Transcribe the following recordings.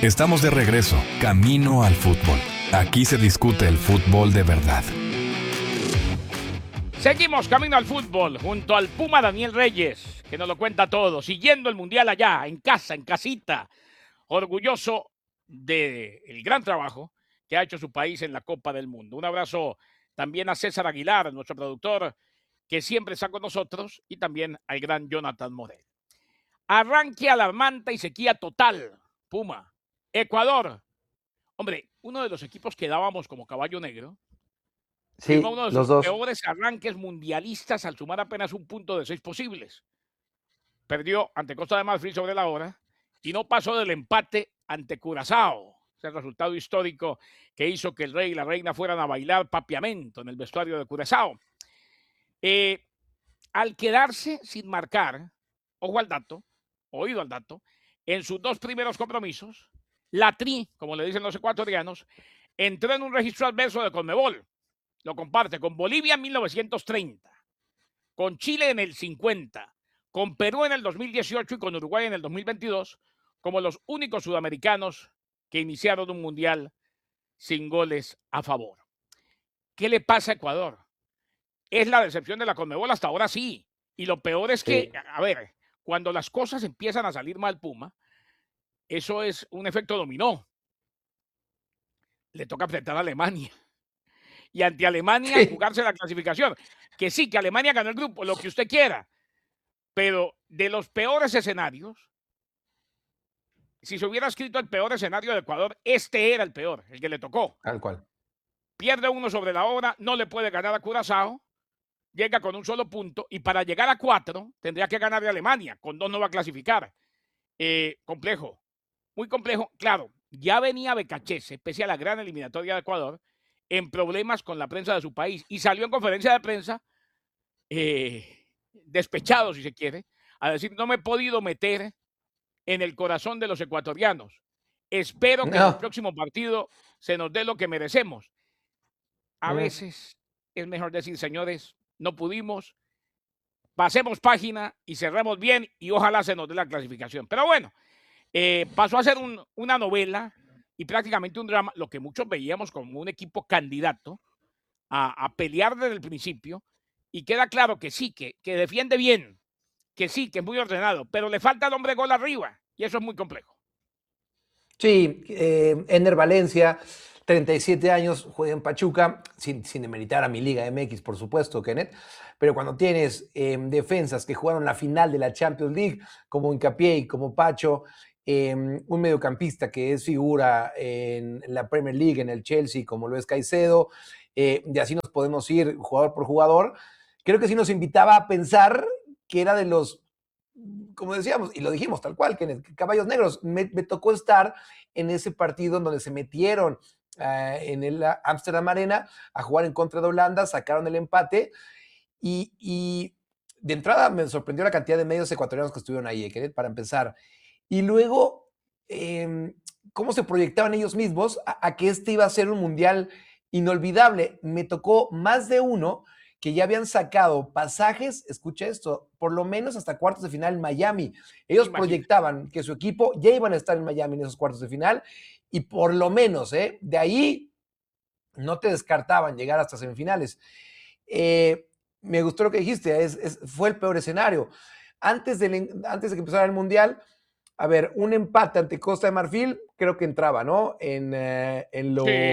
Estamos de regreso, camino al fútbol. Aquí se discute el fútbol de verdad. Seguimos camino al fútbol junto al Puma Daniel Reyes, que nos lo cuenta todo, siguiendo el Mundial allá, en casa, en casita, orgulloso del gran trabajo que ha hecho su país en la Copa del Mundo. Un abrazo también a César Aguilar, nuestro productor, que siempre está con nosotros, y también al gran Jonathan Morel. Arranque alarmante y sequía total, Puma. Ecuador, hombre, uno de los equipos que dábamos como caballo negro, firmó Sí, uno de los sus dos. peores arranques mundialistas al sumar apenas un punto de 6 posibles. Perdió ante Costa de Marfil sobre la hora y no pasó del empate ante Curazao. Ese resultado histórico que hizo que el rey y la reina fueran a bailar papiamento en el vestuario de Curazao. Al quedarse sin marcar, ojo al dato, oído al dato, en sus dos primeros compromisos, la Tri, como le dicen los ecuatorianos, entró en un registro adverso de Conmebol. Lo comparte con Bolivia en 1930, con Chile en el 50, con Perú en el 2018 y con Uruguay en el 2022, como los únicos sudamericanos que iniciaron un mundial sin goles a favor. ¿Qué le pasa a Ecuador? Es la decepción de la Conmebol hasta ahora, sí. Y lo peor es que, a ver, cuando las cosas empiezan a salir mal, Puma, eso es un efecto dominó. Le toca enfrentar a Alemania. Y ante Alemania jugarse la clasificación. Que sí, que Alemania ganó el grupo, lo que usted quiera. Pero de los peores escenarios, si se hubiera escrito el peor escenario de Ecuador, este era el peor, el que le tocó. Tal cual. Pierde uno sobre la hora, no le puede ganar a Curazao, llega con un solo punto y para llegar a 4 tendría que ganar de Alemania, con 2 no va a clasificar. Complejo, muy complejo. Claro, ya venía Becachese, pese a la gran eliminatoria de Ecuador, en problemas con la prensa de su país y salió en conferencia de prensa despechado, si se quiere, a decir, no me he podido meter en el corazón de los ecuatorianos. Espero que en el próximo partido se nos dé lo que merecemos. A veces es mejor decir, señores, no pudimos, pasemos página y cerremos bien y ojalá se nos dé la clasificación. Pero bueno, pasó a ser una novela y prácticamente un drama, lo que muchos veíamos como un equipo candidato a pelear desde el principio, y queda claro que sí, que defiende bien, que sí, que es muy ordenado, pero le falta el hombre gol arriba y eso es muy complejo. Sí, Ener Valencia, 37 años, juega en Pachuca, sin demeritar a mi Liga MX, por supuesto, Kenneth, pero cuando tienes defensas que jugaron la final de la Champions League, como Hincapié y como Pacho, un mediocampista que es figura en la Premier League, en el Chelsea, como lo es Caicedo, y así nos podemos ir jugador por jugador, creo que sí nos invitaba a pensar que era de los, como decíamos, y lo dijimos tal cual, que Caballos Negros, me tocó estar en ese partido en donde se metieron en el Amsterdam Arena a jugar en contra de Holanda, sacaron el empate y de entrada me sorprendió la cantidad de medios ecuatorianos que estuvieron ahí, para empezar. Y luego, cómo se proyectaban ellos mismos a que este iba a ser un mundial inolvidable. Me tocó más de uno que ya habían sacado pasajes, escucha esto, por lo menos hasta cuartos de final en Miami. Ellos proyectaban que su equipo ya iban a estar en Miami en esos cuartos de final y por lo menos, de ahí no te descartaban llegar hasta semifinales. Me gustó lo que dijiste, fue el peor escenario. Antes de que empezara el Mundial, a ver, un empate ante Costa de Marfil creo que entraba, ¿no? En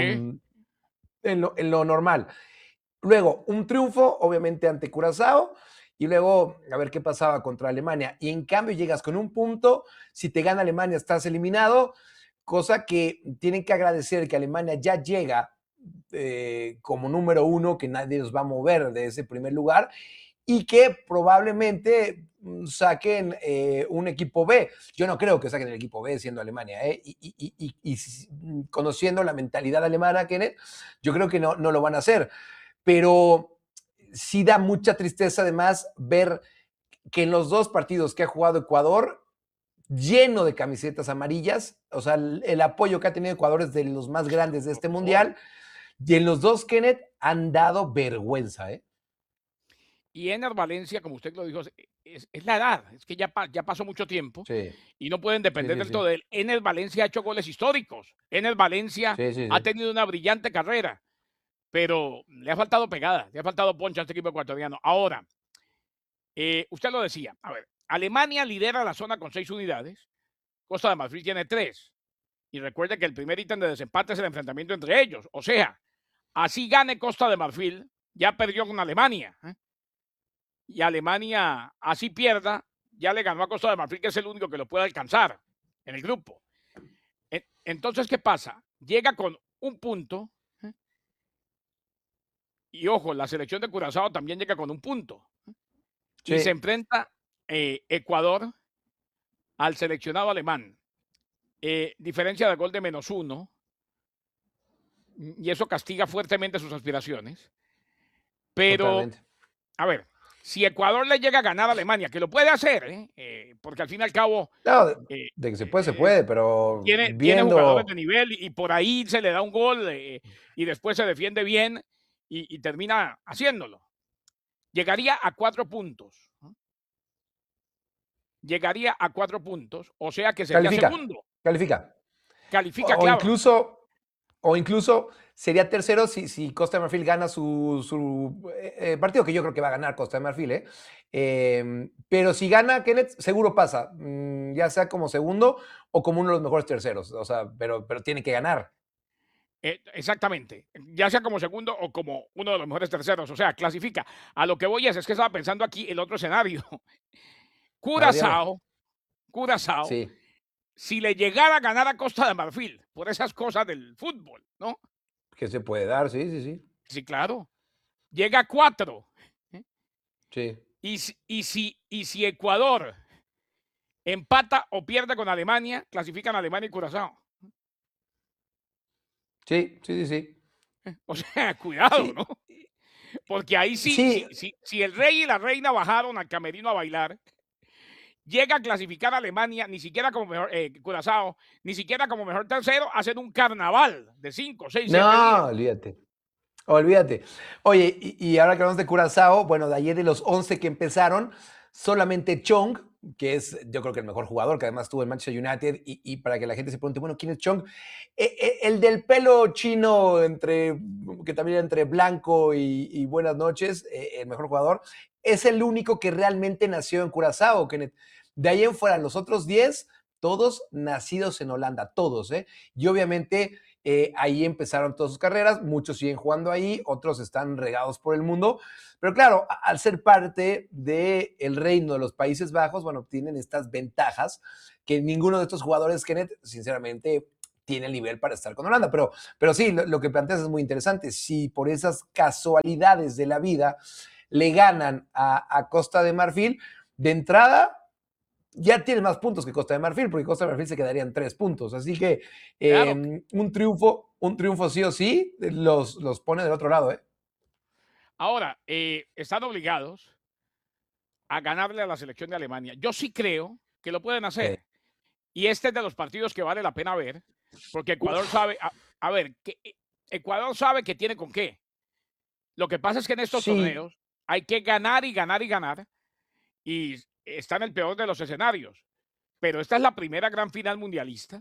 lo normal. Luego, un triunfo, obviamente, ante Curazao, y luego a ver qué pasaba contra Alemania. Y en cambio llegas con un punto, si te gana Alemania estás eliminado, cosa que tienen que agradecer que Alemania ya llega como número 1, que nadie los va a mover de ese primer lugar, y que probablemente saquen un equipo B. Yo no creo que saquen el equipo B siendo Alemania, y conociendo la mentalidad alemana, Kenneth, yo creo que no lo van a hacer. Pero sí da mucha tristeza además ver que en los dos partidos que ha jugado Ecuador, lleno de camisetas amarillas, o sea, el apoyo que ha tenido Ecuador es de los más grandes de este mundial, y en los dos, Kenneth, han dado vergüenza, Y Ener Valencia, como usted lo dijo, es la edad, es que ya pasó mucho tiempo Sí, y no pueden sí, depender sí, del todo sí. de él. Ener Valencia ha hecho goles históricos. Ener Valencia Sí, sí, ha sí. tenido una brillante carrera, pero le ha faltado pegada, le ha faltado poncha a este equipo ecuatoriano. Ahora, usted lo decía, a ver, Alemania lidera la zona con 6 unidades, Costa de Marfil tiene 3. Y recuerde que el primer ítem de desempate es el enfrentamiento entre ellos. O sea, así gane Costa de Marfil, ya perdió con Alemania. Y Alemania, así pierda, ya le ganó a Costa de Marfil, que es el único que lo puede alcanzar en el grupo. Entonces, ¿qué pasa? Llega con un punto. Y ojo, la selección de Curazao también llega con un punto. Y se Sí, enfrenta Ecuador al seleccionado alemán. Diferencia de gol de -1. Y eso castiga fuertemente sus aspiraciones. Pero, totalmente. a ver, si Ecuador le llega a ganar a Alemania, que lo puede hacer, porque al fin y al cabo No, eh, de que se eh, puede, pero tiene jugadores de viendo. nivel y por ahí se le da un gol y después se defiende bien y termina haciéndolo. Llegaría a 4 puntos. ¿No? Llegaría a 4 puntos, o sea que sería Califica, segundo. califica. Califica, O claro. incluso, o incluso sería tercero si Costa de Marfil gana su partido, que yo creo que va a ganar Costa de Marfil, ¿eh? Pero si gana Kenneth, seguro pasa, ya sea como segundo o como uno de los mejores terceros, o sea, pero tiene que ganar. Exactamente, ya sea como segundo o como uno de los mejores terceros, o sea, clasifica. A lo que voy es que estaba pensando aquí el otro escenario. A ver, dígame. Curazao, Sí, si le llegara a ganar a Costa de Marfil, por esas cosas del fútbol, ¿no? que se puede dar, sí, sí, sí. Sí, claro, llega a 4. ¿eh? Sí, Y si Ecuador empata o pierde con Alemania, clasifican Alemania y Curazao. sí, sí, sí, sí. O sea, cuidado, Sí, ¿no? Porque ahí sí, sí, si el rey y la reina bajaron al camerino a bailar, llega a clasificar a Alemania, ni siquiera como mejor, Curazao, ni siquiera como mejor tercero, hacen un carnaval de 5, 6, 7 días. no, olvídate. Olvídate. Oye, y ahora que hablamos de Curazao, bueno, de ayer de los 11 que empezaron, solamente Chong, que es yo creo que el mejor jugador, que además estuvo en Manchester United, y para que la gente se pregunte, bueno, ¿quién es Chong? El del pelo chino, que también era entre blanco y buenas noches, el mejor jugador, es el único que realmente nació en Curazao, Kenneth. De ahí en fuera, los otros 10, todos nacidos en Holanda, todos, ¿eh? Y obviamente ahí empezaron todas sus carreras, muchos siguen jugando ahí, otros están regados por el mundo, pero claro, al ser parte del reino de los Países Bajos, bueno, tienen estas ventajas que ninguno de estos jugadores, Kenneth, sinceramente, tiene el nivel para estar con Holanda, pero sí, lo que planteas es muy interesante, si por esas casualidades de la vida le ganan a Costa de Marfil, de entrada ya tiene más puntos que Costa de Marfil, porque Costa de Marfil se quedaría en 3 puntos. Así que Claro. un triunfo sí o sí los pone del otro lado. ¿Eh? Ahora, están obligados a ganarle a la selección de Alemania. Yo sí creo que lo pueden Sí. hacer. Y este es de los partidos que vale la pena ver, porque Ecuador Uf, sabe, a ver, que Ecuador sabe que tiene con qué. Lo que pasa es que en estos sí, torneos hay que ganar y ganar y ganar, y está en el peor de los escenarios. Pero esta es la primera gran final mundialista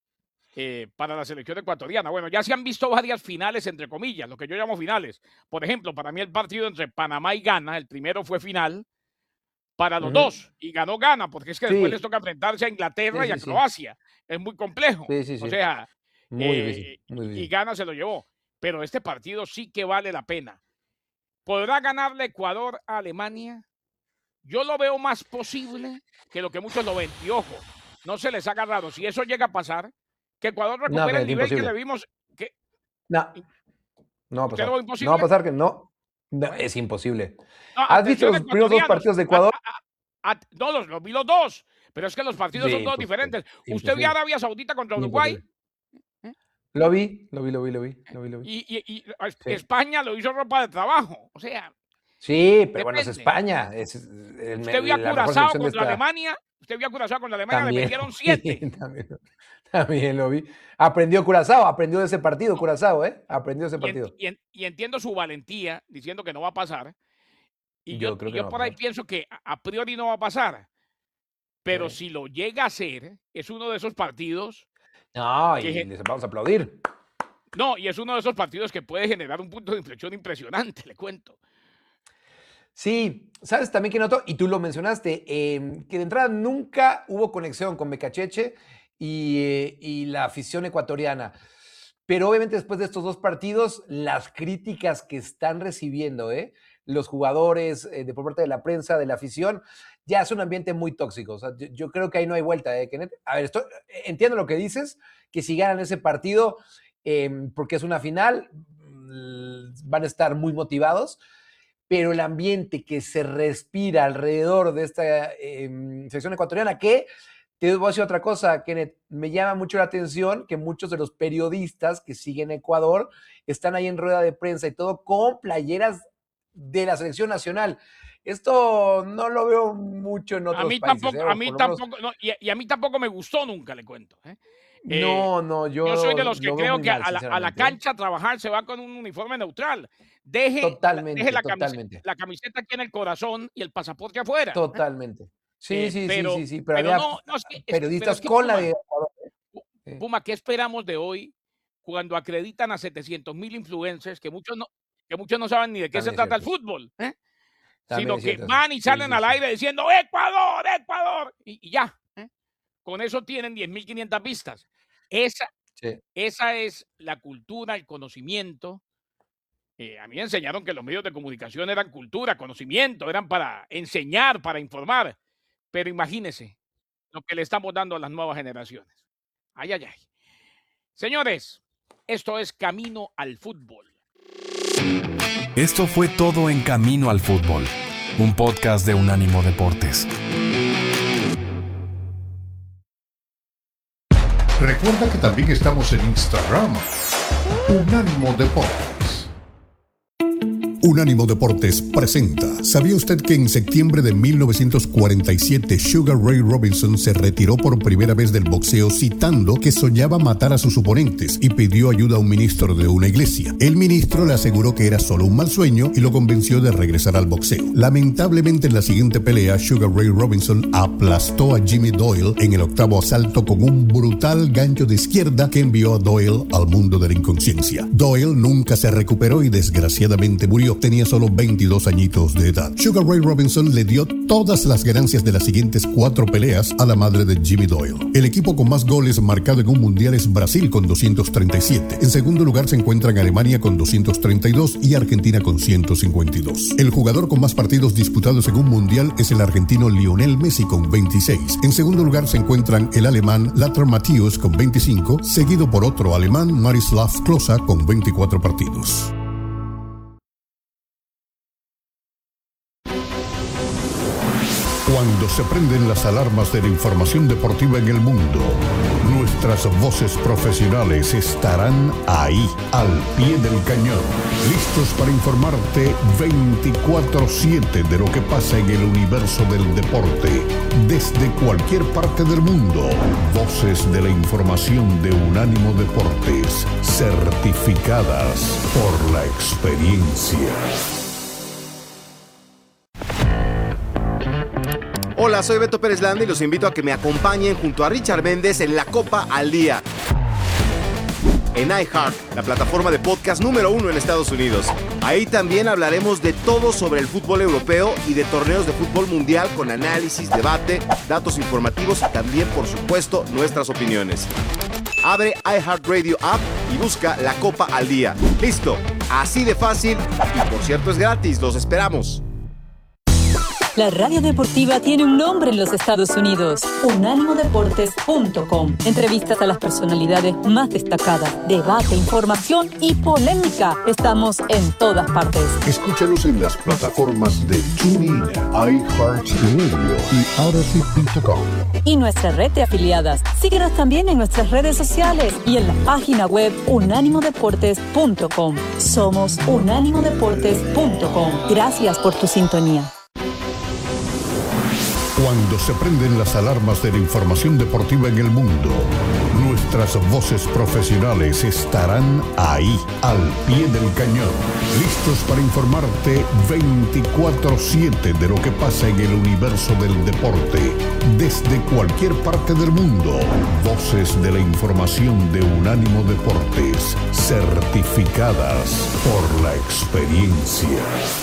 para la selección ecuatoriana. Bueno, ya se han visto varias finales, entre comillas, lo que yo llamo finales. Por ejemplo, para mí el partido entre Panamá y Ghana, el primero fue final para los ujú, dos, y ganó Ghana, porque es que después les sí, toca enfrentarse a sí, Inglaterra y a sí, sí, Croacia. Es muy complejo. sí, sí, O sí. sea, Muy difícil, muy y difícil. Ghana se lo llevó. Pero este partido sí que vale la pena. ¿Podrá ganarle Ecuador a Alemania? Yo lo veo más posible que lo que muchos lo ven. Y ojo, no se les haga raro. Si eso llega a pasar, que Ecuador No, recupere el Kenneth, nivel que le imposible. vimos. Que, No, no va a ¿Usted lo pasar. ve No va a imposible? pasar que no. No, Bueno, es imposible. no, ¿Has visto atención, los primeros dos ecuatorianos. partidos de Ecuador? No, los vi los dos. Pero es que los partidos son Sí, todos por supuesto. diferentes. ¿Usted vio a Imposible. Arabia Saudita contra Uruguay? Imposible. ¿Eh? Lo vi, lo vi, lo vi, lo vi, lo vi, lo vi. Y Sí. España lo hizo ropa de trabajo. O sea, Sí, pero bueno, es depende. España, es Usted vio a la mejor Curazao selección de contra esta. Alemania. Usted vio a Curazao contra Alemania, le También metieron lo vi, 7. también lo vi. Aprendió Curazao, aprendió de ese partido Curazao, ¿eh? Aprendió de ese partido. Y entiendo su valentía diciendo que no va a pasar. Y Yo creo que yo no va a por ahí pasar. pienso que a priori no va a pasar. Pero Sí. si lo llega a hacer, es uno de esos partidos No, que... y les vamos a aplaudir. No, y es uno de esos partidos que puede generar un punto de inflexión impresionante, le cuento. Sí, sabes también que noto, y tú lo mencionaste, que de entrada nunca hubo conexión con Mecacheche y la afición ecuatoriana. Pero obviamente después de estos dos partidos, las críticas que están recibiendo los jugadores de por parte de la prensa, de la afición, ya es un ambiente muy tóxico. O sea, yo creo que ahí no hay vuelta, Kenneth. A ver, entiendo lo que dices, que si ganan ese partido, porque es una final, van a estar muy motivados, pero el ambiente que se respira alrededor de esta selección ecuatoriana, que te voy a decir otra cosa, Kenneth, me llama mucho la atención que muchos de los periodistas que siguen Ecuador están ahí en rueda de prensa y todo con playeras de la selección nacional. Esto no lo veo mucho en A otros mí países, tampoco, o por lo menos no, y a mí tampoco me gustó nunca, le cuento. no, Yo soy de yo los que lo veo creo muy que mal, a la sinceramente. cancha a trabajar se va con un uniforme neutral. Deje Totalmente, totalmente, la camiseta aquí en el corazón y el pasaporte afuera. totalmente. Sí, pero Pero había no, no, pero es periodistas que con la Puma, de Ecuador. Sí, Puma, ¿qué esperamos de hoy cuando acreditan a 700,000 influencers que muchos no saben ni de qué se también es trata el cierto eso. fútbol? También Sino es que cierto eso. van y Sí, salen sí, al sí. aire diciendo ¡Ecuador, Ecuador! Y ya. Con eso tienen 10,500 vistas. Esa, Sí. esa es la cultura, el conocimiento. A mí me enseñaron que los medios de comunicación eran cultura, conocimiento, eran para enseñar, para informar. Pero imagínense lo que le estamos dando a las nuevas generaciones. Ay, ay, ay. Señores, esto es Camino al Fútbol. Esto fue todo en Camino al Fútbol, un podcast de Unánimo Deportes. Recuerda que también estamos en Instagram, Unánimo Deportes. Unánimo Deportes presenta. ¿Sabía usted que en septiembre de 1947 Sugar Ray Robinson se retiró por primera vez del boxeo citando que soñaba matar a sus oponentes y pidió ayuda a un ministro de una iglesia? El ministro le aseguró que era solo un mal sueño y lo convenció de regresar al boxeo. Lamentablemente en la siguiente pelea, Sugar Ray Robinson aplastó a Jimmy Doyle en el octavo asalto con un brutal gancho de izquierda que envió a Doyle al mundo de la inconsciencia. Doyle nunca se recuperó y desgraciadamente murió. Tenía solo 22 añitos de edad. Sugar Ray Robinson le dio todas las ganancias de las siguientes 4 peleas a la madre de Jimmy Doyle. El equipo con más goles marcado en un mundial es Brasil con 237. En segundo lugar se encuentran Alemania con 232 y Argentina con 152. El jugador con más partidos disputados en un mundial es el argentino Lionel Messi con 26. En segundo lugar se encuentran el alemán Lothar Matthäus con 25, seguido por otro alemán, Miroslav Klose, con 24 partidos. Cuando se prenden las alarmas de la información deportiva en el mundo, nuestras voces profesionales estarán ahí, al pie del cañón, listos para informarte 24/7 de lo que pasa en el universo del deporte, desde cualquier parte del mundo. Voces de la información de Unánimo Deportes, certificadas por la experiencia. Hola, soy Beto Pérez Landa y los invito a que me acompañen junto a Richard Méndez en La Copa al Día en iHeart, la plataforma de podcast número 1 en Estados Unidos. Ahí también hablaremos de todo sobre el fútbol europeo y de torneos de fútbol mundial con análisis, debate, datos informativos y también, por supuesto, nuestras opiniones. Abre iHeartRadio App y busca La Copa al Día. ¡Listo! Así de fácil y, por cierto, es gratis. ¡Los esperamos! La radio deportiva tiene un nombre en los Estados Unidos: unánimodeportes.com. Entrevistas a las personalidades más destacadas, debate, información y polémica. Estamos en todas partes. Escúchanos en las plataformas de TuneIn, iHeartRadio y Odyssey.com. Y nuestra red de afiliadas. Síguenos también en nuestras redes sociales y en la página web unánimodeportes.com. Somos unánimodeportes.com. Gracias por tu sintonía. Cuando se prenden las alarmas de la información deportiva en el mundo, Nuestras voces profesionales estarán ahí, al pie del cañón, listos para informarte 24/7 de lo que pasa en el universo del deporte, desde cualquier parte del mundo. Voces de la información de Unánimo Deportes, certificadas por la experiencia.